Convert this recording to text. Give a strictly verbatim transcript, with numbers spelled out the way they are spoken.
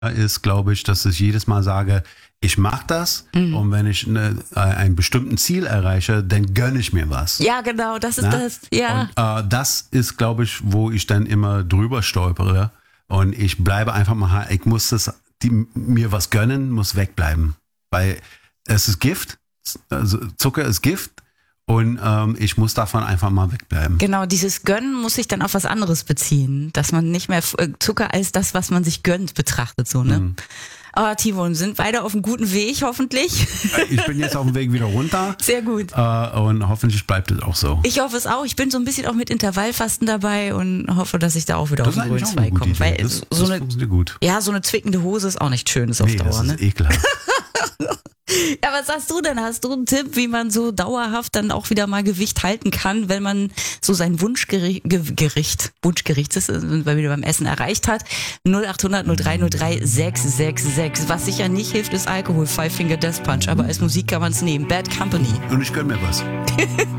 ist, glaube ich, dass ich jedes Mal sage, ich mache das mhm. und wenn ich eine, ein bestimmtes Ziel erreiche, dann gönne ich mir was. Ja, genau, das ist Na? das. Ja. Und äh, das ist, glaube ich, wo ich dann immer drüber stolpere und ich bleibe einfach mal, ich muss das, die, mir was gönnen, muss wegbleiben, weil es ist Gift, also Zucker ist Gift. Und ähm, ich muss davon einfach mal wegbleiben. Genau, dieses Gönnen muss sich dann auf was anderes beziehen, dass man nicht mehr Zucker als das, was man sich gönnt, betrachtet. So, ne? Mhm. Aber Tivon, sind beide auf einem guten Weg, hoffentlich. Ich bin jetzt auf dem Weg wieder runter. Sehr gut. Äh, und hoffentlich bleibt es auch so. Ich hoffe es auch. Ich bin so ein bisschen auch mit Intervallfasten dabei und hoffe, dass ich da auch wieder das auf den grünen Zweig komme. Weil das, so das eine, gut. Ja, so eine zwickende Hose ist auch nicht schön, ist auf nee, Dauer. Das ist ne? ekelhaft. Ja, was sagst du denn? Hast du einen Tipp, wie man so dauerhaft dann auch wieder mal Gewicht halten kann, wenn man so sein Wunschgericht, Gericht, Wunschgericht ist, weil man wieder beim Essen erreicht hat? null acht hundert null drei null drei sechs sechs sechs. Was sicher nicht hilft, ist Alkohol. Five Finger Death Punch. Aber als Musik kann man es nehmen. Bad Company. Und ich gönn mir was.